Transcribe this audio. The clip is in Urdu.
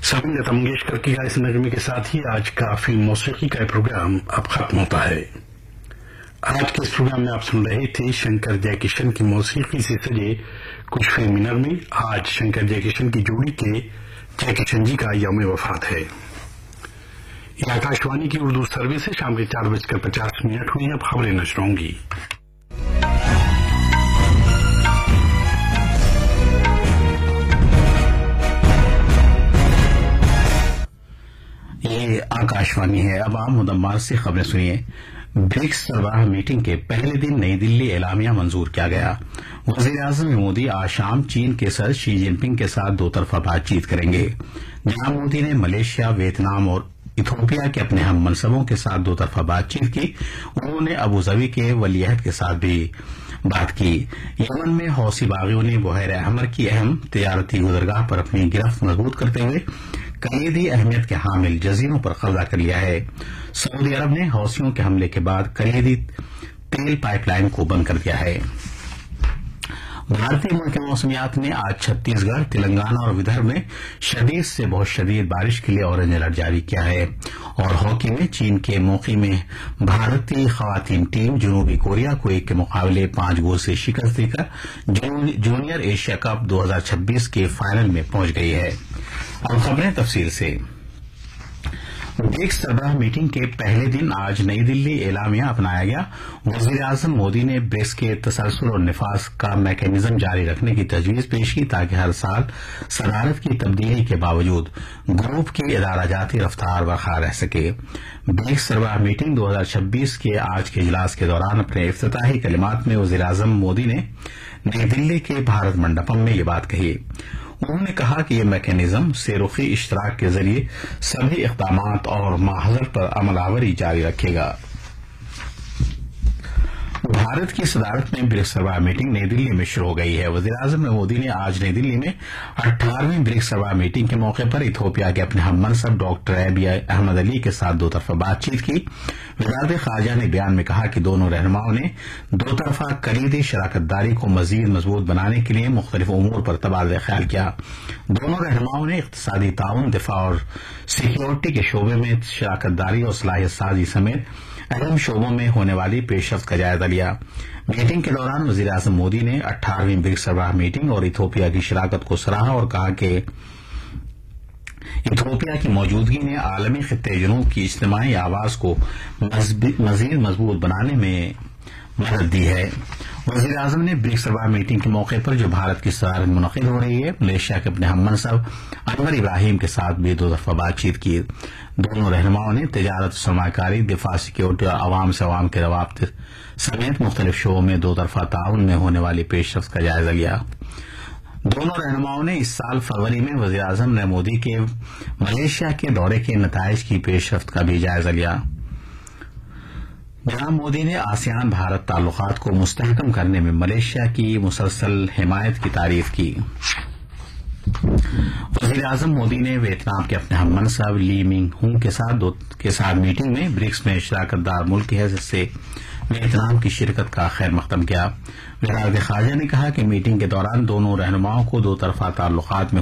سبھی لتا منگیشکر کی گائے نغمے کے ساتھ ہی آج کا فلم موسیقی کا پروگرام اب ختم ہوتا ہے۔ آج کے اس پروگرام میں آپ سن رہے تھے شنکر جے کشن کی موسیقی سے سجے کچھ فلمی نغمے۔ آج شنکر جے کشن کی جوڑی کے جے کشن جی کا یوم وفات ہے۔ یہ آکاشوانی کی اردو سروس ہے۔ شام کے 4:50 ہوئی۔ اب خبریں نشر ہوں گی۔ یہ آکاشوانی ہے۔ اب عام مدمار سے خبریں سنیے۔ برکس سربراہ میٹنگ کے پہلے دن نئی دلی اعلامیہ منظور کیا گیا۔ وزیر اعظم مودی آج شام چین کے صدر شی جن پنگ کے ساتھ دو طرفہ بات چیت کریں گے۔ جناب مودی نے ملیشیا، ویتنام اور ایتھوپیا کے اپنے ہم منصبوں کے ساتھ دو طرفہ بات چیت کی۔ انہوں نے ابوظبی کے ولی عہد کے ساتھ بھی بات کی۔ یمن میں حوثی باغیوں نے بحیرہ احمر کی اہم تجارتی گزرگاہ پر اپنی گرفت مضبوط کرتے ہوئے کلیدی اہمیت کے حامل جزیروں پر قبضہ کر لیا ہے۔ سعودی عرب نے حوثیوں کے حملے کے بعد کلیدی تیل پائپ لائن کو بند کر دیا ہے۔ بھارتی محکمہ موسمیات نے آج چھتیس گڑھ، تلنگانہ اور ودربھ میں شدید سے بہت شدید بارش کے لیے اورنج الرٹ جاری کیا ہے۔ اور ہاکی میں چین کے موقع میں بھارتی خواتین ٹیم جنوبی کوریا کو 1 کے مقابلے 5 گول سے شکست دے کر جونیئر ایشیا کپ 2026 کے فائنل میں پہنچ گئی ہے۔ اب خبریں تفصیل سے۔ برکس سربراہ میٹنگ کے پہلے دن آج نئی دلی اعلامیہ اپنایا گیا۔ وزیر اعظم مودی نے برکس کے تسلسل اور نفاذ کا میکینزم جاری رکھنے کی تجویز پیش کی تاکہ ہر سال صدارت کی تبدیلی کے باوجود گروپ کی ادارہ جاتی رفتار برقرار رہ سکے۔ برکس سربراہ میٹنگ 2026 کے آج کے اجلاس کے دوران اپنے افتتاحی کلمات میں وزیر اعظم مودی نے نئی دلی کے بھارت منڈپم میں یہ بات کہی۔ انہوں نے کہا کہ یہ میکینزم سہ-رخی اشتراک کے ذریعے سبھی اقدامات اور محاذر پر عمل آوری جاری رکھے گا۔ بھارت کی صدارت میں برکس سربراہ میٹنگ نئی دلی میں شروع ہو گئی ہے۔ وزیر اعظم مودی نے آج نئی دلی میں 18ویں برکس سربراہ میٹنگ کے موقع پر ایتھوپیا کے اپنے ہم منصب ڈاکٹر ابی احمد علی کے ساتھ دو طرفہ بات چیت کی۔ وزارت خارجہ نے بیان میں کہا کہ دونوں رہنماؤں نے دو طرفہ کلیدی شراکت داری کو مزید مضبوط بنانے کے لیے مختلف امور پر تبادلہ خیال کیا۔ دونوں رہنماؤں نے اقتصادی تعاون، دفاع اور سیکیورٹی کے شعبے میں شراکت داری اور صلاحیت سازی سمیت اہم شعبوں میں ہونے والی پیش رفت کا جائزہ لیا۔ میٹنگ کے دوران وزیر اعظم مودی نے 18ویں برکس سربراہ میٹنگ اور ایتھوپیا کی شراکت کو سراہا اور کہا کہ ایتھوپیا کی موجودگی نے عالمی خطے جنوب کی اجتماعی آواز کو مزید مضبوط بنانے میں مدد دی ہے۔ وزیر اعظم نے برکس سربراہ میٹنگ کے موقع پر جو بھارت کی صدارت منعقد ہو رہی ہے ملیشیا کے اپنے ہم منصب انور ابراہیم کے ساتھ بھی دو طرفہ بات چیت کی۔ دونوں رہنماؤں نے تجارت، سرمایہ کاری، دفاع، سیکیورٹی اور عوام سے عوام کے روابط سمیت مختلف شعبوں میں دو طرفہ تعاون میں ہونے والی پیش رفت کا جائزہ لیا۔ دونوں رہنماؤں نے اس سال فروری میں وزیر اعظم نے مودی کے ملیشیا کے دورے کے نتائج کی پیش رفت کا بھی جائزہ لیا۔ جناب مودی نے آسیان بھارت تعلقات کو مستحکم کرنے میں ملیشیا کی مسلسل حمایت کی تعریف کی۔ وزیر اعظم مودی نے ویتنام کے اپنے ہم منصب لی منگ ہونگ کے ساتھ میٹنگ میں برکس میں شراکت دار ملک کی حیثیت سے ویتنام کی شرکت کا خیر مقدم کیا۔ وزارت خارجہ نے کہا کہ میٹنگ کے دوران دونوں رہنماؤں کو دو طرفہ تعلقات میں